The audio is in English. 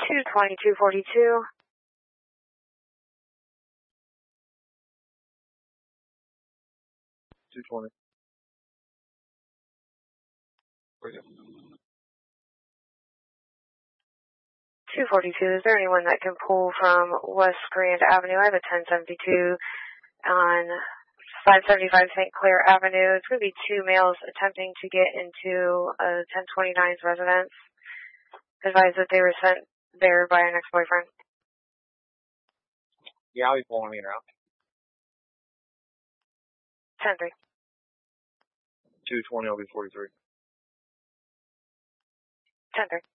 220, 242. 220. 242, is there anyone that can pull from West Grand Avenue? I have a 1072 on 575 St. Clair Avenue. It's going to be two males attempting to get into a 1029's residence. Advised that they were sent there by an ex-boyfriend. Yeah, I'll be pulling in and out. 10-3. 220, I'll be 43. 10-3.